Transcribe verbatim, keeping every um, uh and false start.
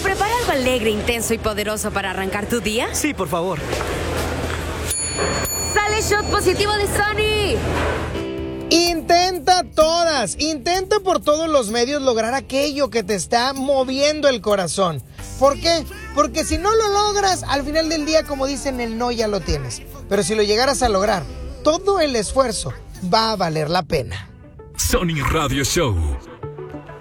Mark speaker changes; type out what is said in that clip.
Speaker 1: prepara algo alegre, intenso y poderoso para arrancar tu día?
Speaker 2: Sí, por favor.
Speaker 1: ¡Sale shot positivo de Sony!
Speaker 3: Intenta todas, intenta por todos los medios lograr aquello que te está moviendo el corazón. ¿Por qué? Porque si no lo logras, al final del día, como dicen, el no ya lo tienes. Pero si lo llegaras a lograr, todo el esfuerzo va a valer la pena.
Speaker 4: Sony Radio Show.